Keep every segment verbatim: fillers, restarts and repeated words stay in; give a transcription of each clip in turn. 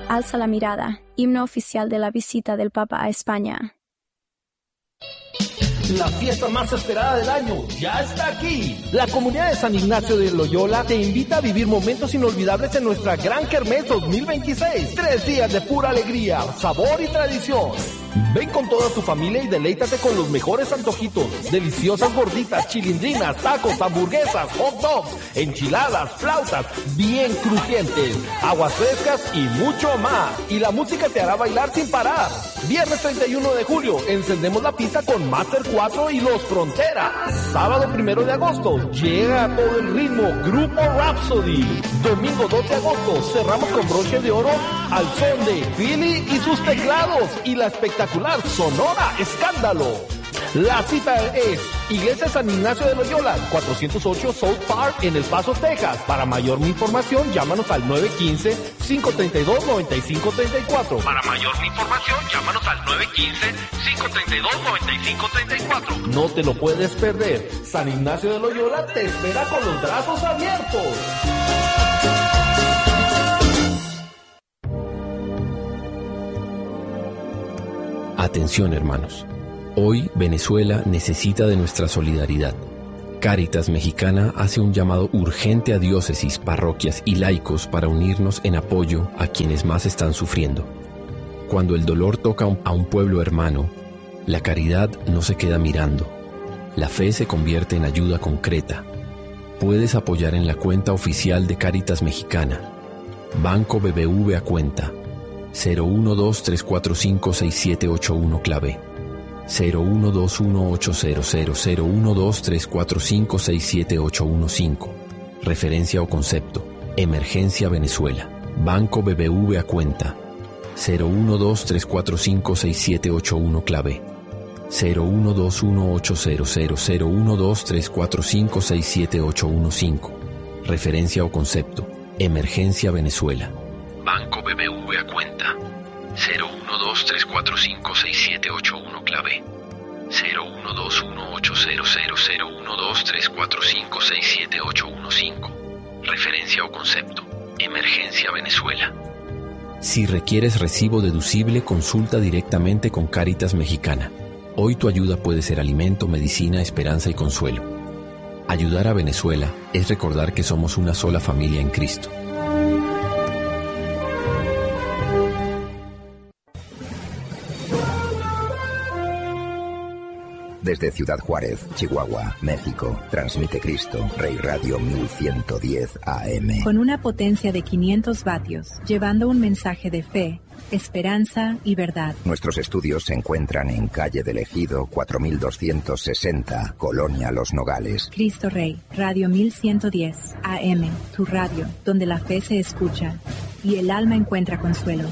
Alza la mirada, himno oficial de la visita del Papa a España. La fiesta más esperada del año ya está aquí. La comunidad de San Ignacio de Loyola te invita a vivir momentos inolvidables en nuestra Gran Kermés dos mil veintiséis. Tres días de pura alegría, sabor y tradición. Ven con toda tu familia y deleítate con los mejores antojitos, deliciosas gorditas, chilindrinas, tacos, hamburguesas, hot dogs, enchiladas, flautas, bien crujientes, aguas frescas y mucho más. Y la música te hará bailar sin parar. Viernes treinta y uno de julio, encendemos la pista con Master cuatro y Los Fronteras. Sábado primero de agosto, llega a todo el ritmo Grupo Rhapsody. Domingo dos de agosto, cerramos con broche de oro al son de Philly y sus teclados y la espectacular Sonora Escándalo. La cita es Iglesia San Ignacio de Loyola, cuatrocientos ocho South Park en El Paso, Texas. Para mayor información, llámanos al nueve uno cinco, cinco tres dos, nueve cinco tres cuatro. Para mayor información, llámanos al nueve uno cinco, cinco tres dos, nueve cinco tres cuatro. No te lo puedes perder. San Ignacio de Loyola te espera con los brazos abiertos. Atención, hermanos. Hoy Venezuela necesita de nuestra solidaridad. Cáritas Mexicana hace un llamado urgente a diócesis, parroquias y laicos para unirnos en apoyo a quienes más están sufriendo. Cuando el dolor toca a un pueblo hermano, la caridad no se queda mirando. La fe se convierte en ayuda concreta. Puedes apoyar en la cuenta oficial de Cáritas Mexicana. Banco B B V a cuenta cero uno dos tres cuatro cinco seis siete ocho uno clave cero uno dos uno ocho cero cero cero uno dos tres cuatro cinco seis siete ocho uno cinco. Referencia o concepto: Emergencia Venezuela. Banco B B V a cuenta cero uno dos tres cuatro cinco seis siete ocho uno clave cero uno dos uno ocho cero cero cero uno dos tres cuatro cinco seis siete ocho uno cinco. Referencia o concepto: Emergencia Venezuela. Banco B B V a cuenta cero uno dos tres cuatro cinco seis siete ocho uno clave cero uno dos uno ocho cero cero cero uno dos tres cuatro cinco seis siete ocho uno cinco. Referencia o concepto: Emergencia Venezuela. Si requieres recibo deducible, consulta directamente con Cáritas Mexicana. Hoy tu ayuda puede ser alimento, medicina, esperanza y consuelo. Ayudar a Venezuela es recordar que somos una sola familia en Cristo. Desde Ciudad Juárez, Chihuahua, México, transmite Cristo Rey Radio mil ciento diez A M. Con una potencia de quinientos vatios, llevando un mensaje de fe, esperanza y verdad. Nuestros estudios se encuentran en calle del Ejido cuatro mil doscientos sesenta, Colonia Los Nogales. Cristo Rey, Radio mil ciento diez A M, tu radio, donde la fe se escucha y el alma encuentra consuelo.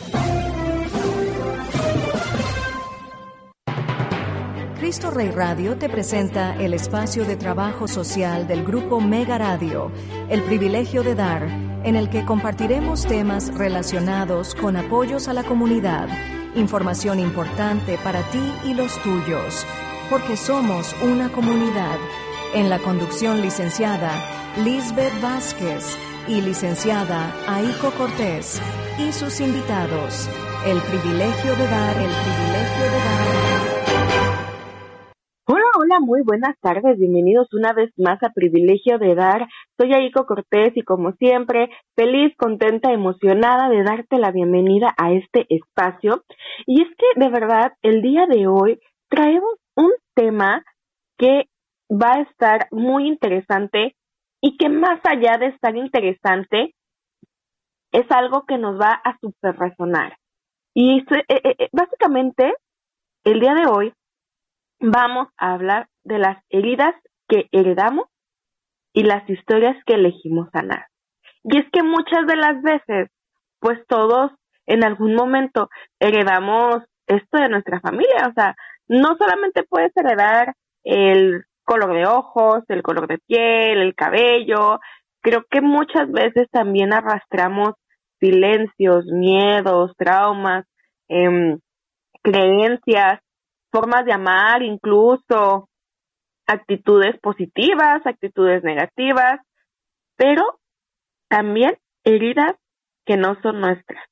Cristo Rey Radio te presenta el espacio de trabajo social del Grupo Mega Radio, El Privilegio de Dar, en el que compartiremos temas relacionados con apoyos a la comunidad, información importante para ti y los tuyos, porque somos una comunidad. En la conducción, licenciada Lisbeth Vázquez y licenciada Aiko Cortés, y sus invitados. El Privilegio de Dar, el Privilegio de Dar. Hola, hola, muy buenas tardes, bienvenidos una vez más a Privilegio de Dar. Soy Aiko Cortés y como siempre, feliz, contenta, emocionada de darte la bienvenida a este espacio. Y es que de verdad, el día de hoy traemos un tema que va a estar muy interesante y que más allá de estar interesante, es algo que nos va a super resonar. Y eh, eh, básicamente, el día de hoy, vamos a hablar de las heridas que heredamos y las historias que elegimos sanar. Y es que muchas de las veces, pues todos en algún momento heredamos esto de nuestra familia. O sea, no solamente puedes heredar el color de ojos, el color de piel, el cabello. Creo que muchas veces también arrastramos silencios, miedos, traumas, eh, creencias, formas de amar, incluso actitudes positivas, actitudes negativas, pero también heridas que no son nuestras.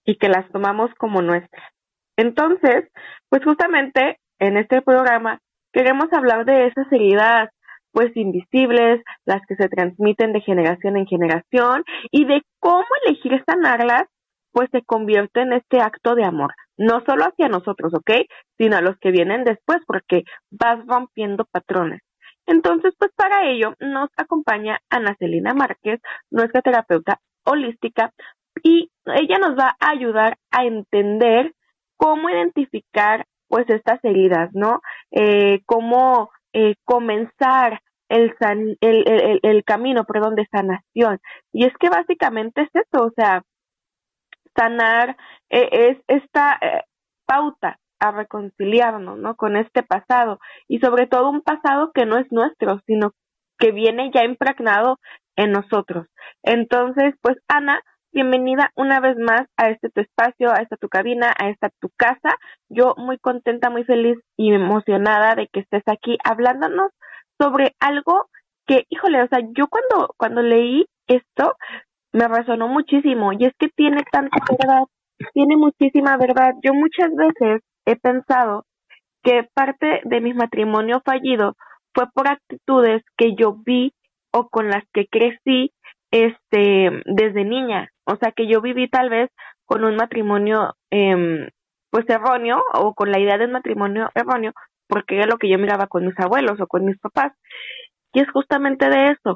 y que las tomamos como nuestras. Entonces, pues justamente en este programa queremos hablar de esas heridas pues invisibles, las que se transmiten de generación en generación y de cómo elegir sanarlas pues se convierte en este acto de amor, no solo hacia nosotros, ¿ok? Sino a los que vienen después, porque vas rompiendo patrones. Entonces, pues para ello nos acompaña Ana Celina Márquez, nuestra terapeuta holística, y ella nos va a ayudar a entender cómo identificar pues estas heridas, ¿no? Eh, cómo eh, comenzar el, san, el, el, el camino, perdón, de sanación. Y es que básicamente es eso, o sea, sanar eh, es esta eh, pauta a reconciliarnos, ¿no? Con este pasado, y sobre todo un pasado que no es nuestro, sino que viene ya impregnado en nosotros. Entonces, pues Ana, bienvenida una vez más a este tu espacio, a esta tu cabina, a esta tu casa. Yo muy contenta, muy feliz y emocionada de que estés aquí hablándonos sobre algo que, híjole, o sea, yo cuando, cuando leí esto, me resonó muchísimo, y es que tiene tanta verdad, tiene muchísima verdad. Yo muchas veces he pensado que parte de mi matrimonio fallido fue por actitudes que yo vi o con las que crecí este desde niña, o sea que yo viví tal vez con un matrimonio eh, pues erróneo, o con la idea del matrimonio erróneo, porque era lo que yo miraba con mis abuelos o con mis papás, y es justamente de eso,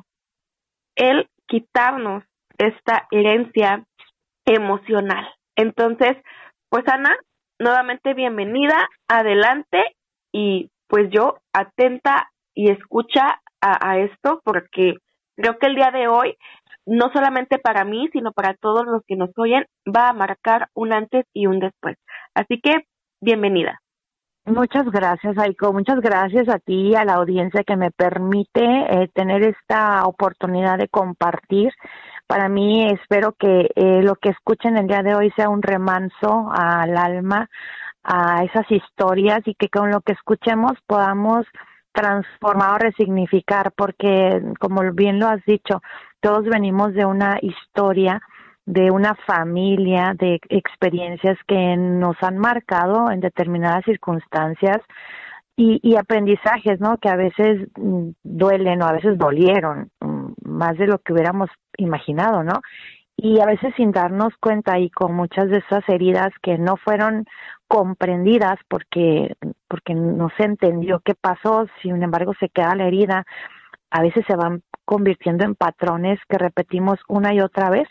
el quitarnos esta herencia emocional. Entonces, pues Ana, nuevamente bienvenida, adelante, y pues yo atenta y escucha a, a esto, porque creo que el día de hoy, no solamente para mí, sino para todos los que nos oyen, va a marcar un antes y un después. Así que, bienvenida. Muchas gracias, Aiko. Muchas gracias a ti y a la audiencia que me permite eh, tener esta oportunidad de compartir. Para mí, espero que eh, lo que escuchen el día de hoy sea un remanso al alma, a esas historias, y que con lo que escuchemos podamos transformar o resignificar, porque como bien lo has dicho, todos venimos de una historia, de una familia, de experiencias que nos han marcado en determinadas circunstancias y, y aprendizajes, ¿no? Que a veces mm, duelen o a veces dolieron mm, más de lo que hubiéramos imaginado, ¿no? Y a veces sin darnos cuenta, y con muchas de esas heridas que no fueron comprendidas porque porque no se entendió qué pasó, sin embargo se queda la herida, a veces se van convirtiendo en patrones que repetimos una y otra vez.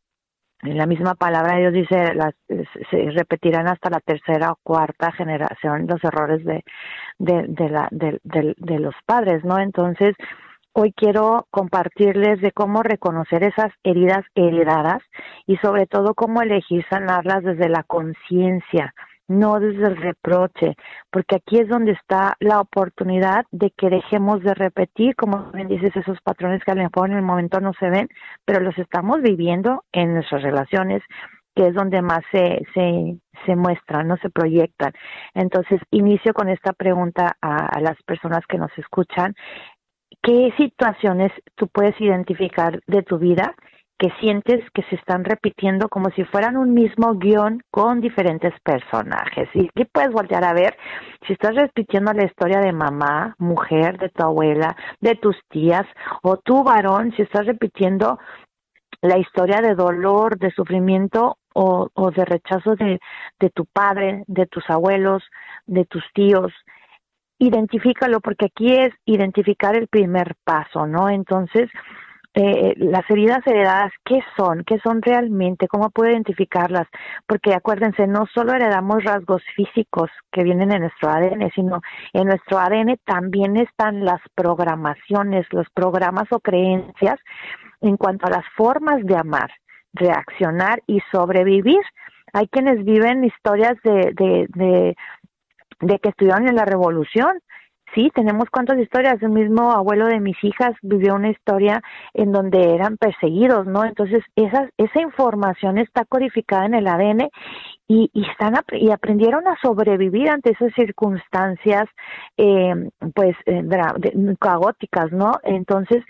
En la misma palabra Dios dice, las, se repetirán hasta la tercera o cuarta generación los errores de de de, la, de, de, de los padres, ¿no? Entonces, hoy quiero compartirles de cómo reconocer esas heridas heredadas y sobre todo cómo elegir sanarlas desde la conciencia, no desde el reproche, porque aquí es donde está la oportunidad de que dejemos de repetir, como bien dices, esos patrones que a lo mejor en el momento no se ven, pero los estamos viviendo en nuestras relaciones, que es donde más se se se muestran, no se proyectan. Entonces, inicio con esta pregunta a, a las personas que nos escuchan. ¿Qué situaciones tú puedes identificar de tu vida que sientes que se están repitiendo como si fueran un mismo guión con diferentes personajes? Y aquí puedes voltear a ver si estás repitiendo la historia de mamá, mujer, de tu abuela, de tus tías, o tú, varón, si estás repitiendo la historia de dolor, de sufrimiento o, o de rechazo de, de tu padre, de tus abuelos, de tus tíos. Identifícalo, porque aquí es identificar el primer paso, ¿no? Entonces, eh, las heridas heredadas, ¿qué son? ¿Qué son realmente? ¿Cómo puedo identificarlas? Porque acuérdense, no solo heredamos rasgos físicos que vienen en nuestro A D N, sino en nuestro A D N también están las programaciones, los programas o creencias en cuanto a las formas de amar, reaccionar y sobrevivir. Hay quienes viven historias de, de, de de que estuvieron en la revolución. Sí, tenemos cuántas historias. El mismo abuelo de mis hijas vivió una historia en donde eran perseguidos, ¿no? Entonces, esa, esa información está codificada en el A D N y, y, están, y aprendieron a sobrevivir ante esas circunstancias, eh, pues, eh, caóticas, ¿no? Entonces,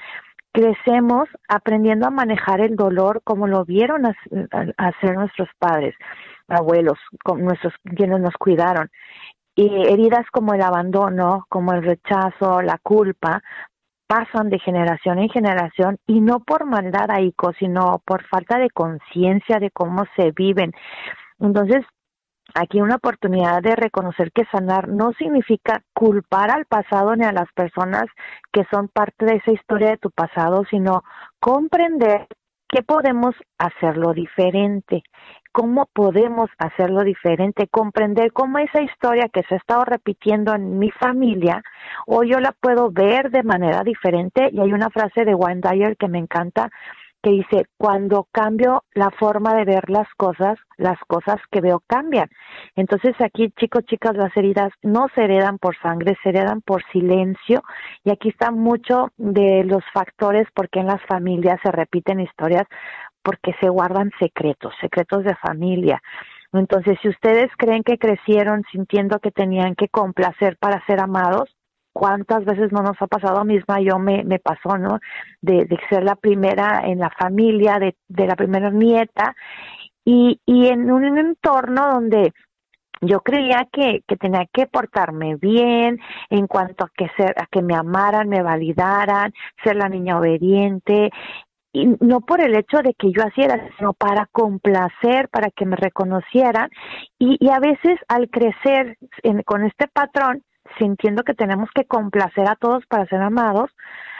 crecemos aprendiendo a manejar el dolor como lo vieron hacer nuestros padres, abuelos, con nuestros quienes nos cuidaron. Y heridas como el abandono, como el rechazo, la culpa, pasan de generación en generación, y no por maldad, Aiko, sino por falta de conciencia de cómo se viven. Entonces, aquí una oportunidad de reconocer que sanar no significa culpar al pasado ni a las personas que son parte de esa historia de tu pasado, sino comprender que podemos hacerlo diferente. ¿Cómo podemos hacerlo diferente? Comprender cómo esa historia que se ha estado repitiendo en mi familia, hoy yo la puedo ver de manera diferente. Y hay una frase de Wayne Dyer que me encanta, que dice, cuando cambio la forma de ver las cosas, las cosas que veo cambian. Entonces aquí, chicos, chicas, las heridas no se heredan por sangre, se heredan por silencio, y aquí está mucho de los factores por qué en las familias se repiten historias, porque se guardan secretos, secretos de familia. Entonces, si ustedes creen que crecieron sintiendo que tenían que complacer para ser amados, ¿cuántas veces no nos ha pasado? Misma yo me, me pasó, ¿no? De, de ser la primera en la familia, de, de la primera nieta, y, y en un entorno donde yo creía que, que tenía que portarme bien en cuanto a que, ser, a que me amaran, me validaran, ser la niña obediente, y no por el hecho de que yo así era, sino para complacer, para que me reconocieran, y, y a veces al crecer en, con este patrón, sintiendo que tenemos que complacer a todos para ser amados,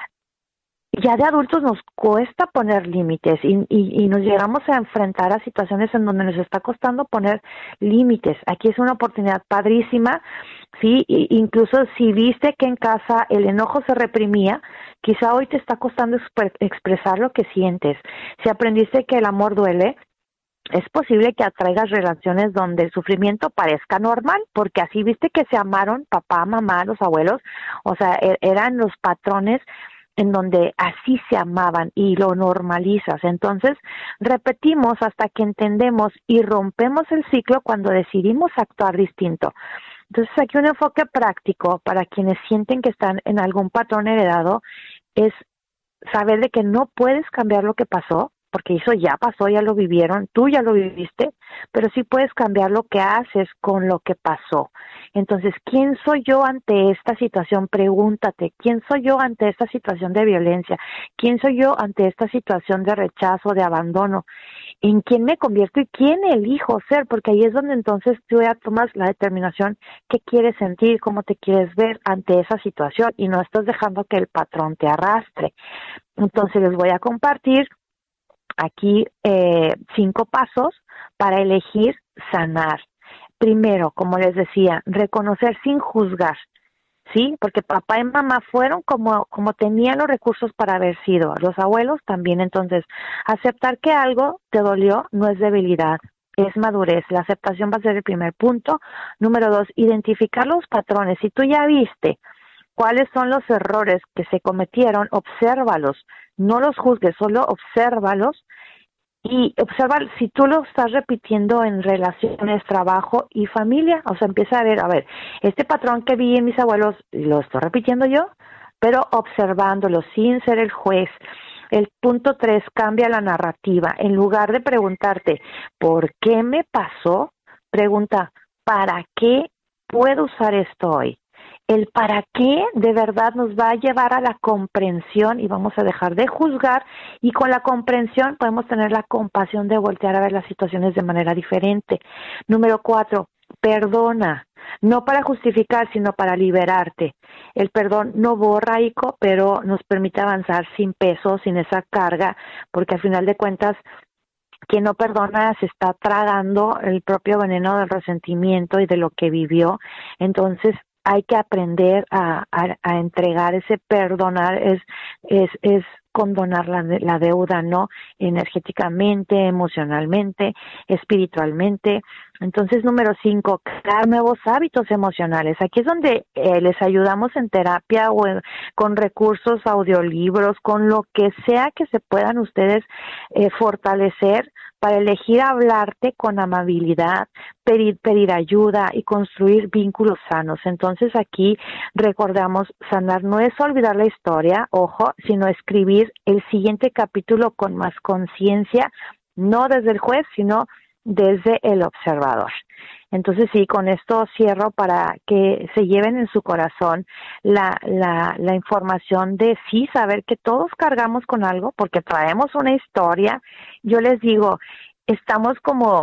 ya de adultos nos cuesta poner límites y, y, y nos llegamos a enfrentar a situaciones en donde nos está costando poner límites. Aquí es una oportunidad padrísima, sí, e incluso si viste que en casa el enojo se reprimía, quizá hoy te está costando expresar lo que sientes. Si aprendiste que el amor duele, es posible que atraigas relaciones donde el sufrimiento parezca normal, porque así viste que se amaron papá, mamá, los abuelos, o sea, er, eran los patrones en donde así se amaban y lo normalizas. Entonces, repetimos hasta que entendemos y rompemos el ciclo cuando decidimos actuar distinto. Entonces, aquí un enfoque práctico para quienes sienten que están en algún patrón heredado es saber de que no puedes cambiar lo que pasó, porque eso ya pasó, ya lo vivieron, tú ya lo viviste, pero sí puedes cambiar lo que haces con lo que pasó. Entonces, ¿quién soy yo ante esta situación? Pregúntate, ¿quién soy yo ante esta situación de violencia? ¿Quién soy yo ante esta situación de rechazo, de abandono? ¿En quién me convierto y quién elijo ser? Porque ahí es donde entonces tú ya tomas la determinación qué quieres sentir, cómo te quieres ver ante esa situación, y no estás dejando que el patrón te arrastre. Entonces, les voy a compartir aquí eh, cinco pasos para elegir sanar. Primero, como les decía, reconocer sin juzgar, ¿sí? Porque papá y mamá fueron como, como tenían los recursos para haber sido, los abuelos también. Entonces, aceptar que algo te dolió no es debilidad, es madurez. La aceptación va a ser el primer punto. Número dos, identificar los patrones. Si tú ya viste cuáles son los errores que se cometieron, obsérvalos. No los juzgues, solo obsérvalos, y observa si tú lo estás repitiendo en relaciones, trabajo y familia. O sea, empieza a ver, a ver, este patrón que vi en mis abuelos, ¿lo estoy repitiendo yo? Pero observándolo, sin ser el juez. El punto tres, cambia la narrativa. En lugar de preguntarte, ¿por qué me pasó? Pregunta, ¿para qué puedo usar esto hoy? El para qué de verdad nos va a llevar a la comprensión, y vamos a dejar de juzgar, y con la comprensión podemos tener la compasión de voltear a ver las situaciones de manera diferente. Número cuatro, perdona, no para justificar, sino para liberarte. El perdón no borra, Ico, pero nos permite avanzar sin peso, sin esa carga, porque al final de cuentas, quien no perdona se está tragando el propio veneno del resentimiento y de lo que vivió. Entonces, hay que aprender a, a, a entregar ese perdonar, es es es condonar la, la deuda, ¿no? Energéticamente, emocionalmente, espiritualmente. Entonces, número cinco, crear nuevos hábitos emocionales. Aquí es donde eh, les ayudamos en terapia o en, con recursos, audiolibros, con lo que sea que se puedan ustedes eh, fortalecer para elegir hablarte con amabilidad, pedir, pedir ayuda y construir vínculos sanos. Entonces aquí recordamos, sanar no es olvidar la historia, ojo, sino escribir el siguiente capítulo con más conciencia, no desde el juez, sino desde el observador. Entonces sí, con esto cierro para que se lleven en su corazón la, la, la información de sí saber que todos cargamos con algo porque traemos una historia. Yo les digo, estamos como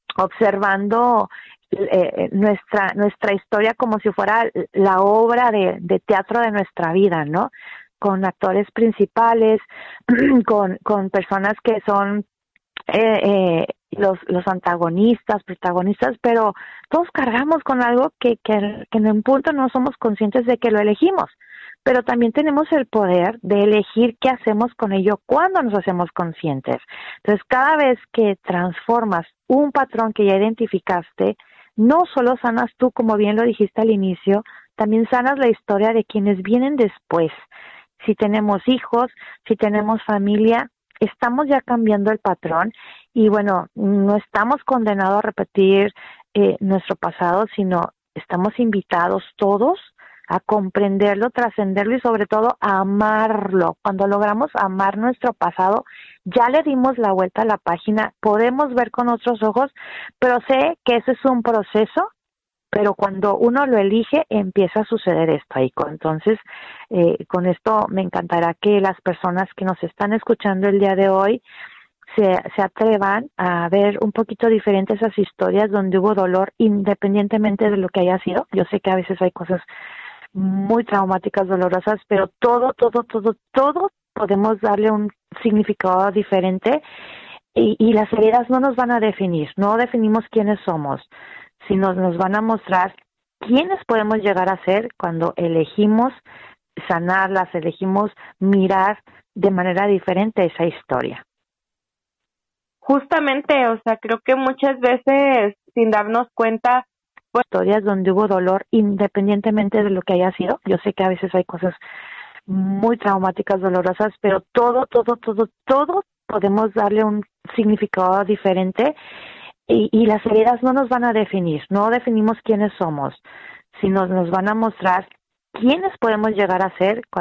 observando eh, nuestra nuestra historia como si fuera la obra de, de teatro de nuestra vida, ¿no? Con actores principales, con, con personas que son eh, eh, los los antagonistas, protagonistas, pero todos cargamos con algo que, que, que en un punto no somos conscientes de que lo elegimos, pero también tenemos el poder de elegir qué hacemos con ello cuando nos hacemos conscientes. Entonces, cada vez que transformas un patrón que ya identificaste, no solo sanas tú, como bien lo dijiste al inicio, también sanas la historia de quienes vienen después. Si tenemos hijos, si tenemos familia, estamos ya cambiando el patrón y bueno, no estamos condenados a repetir eh, nuestro pasado, sino estamos invitados todos a comprenderlo, trascenderlo y sobre todo a amarlo. Cuando logramos amar nuestro pasado, ya le dimos la vuelta a la página, podemos ver con otros ojos, pero sé que ese es un proceso, pero cuando uno lo elige, empieza a suceder esto ahí. Entonces, eh, con esto me encantará que las personas que nos están escuchando el día de hoy se, se atrevan a ver un poquito diferente esas historias donde hubo dolor independientemente de lo que haya sido. Yo sé que a veces hay cosas muy traumáticas, dolorosas, pero todo, todo, todo, todo podemos darle un significado diferente y, y las heridas no nos van a definir, no definimos quiénes somos, sino nos van a mostrar quiénes podemos llegar a ser cuando elegimos sanarlas, elegimos mirar de manera diferente esa historia. Justamente, o sea, creo que muchas veces sin darnos cuenta, pues, historias donde hubo dolor independientemente de lo que haya sido. Yo sé que a veces hay cosas muy traumáticas, dolorosas, pero todo, todo, todo, todo podemos darle un significado diferente. Y, y las heridas no nos van a definir, no definimos quiénes somos, sino nos van a mostrar quiénes podemos llegar a ser cuando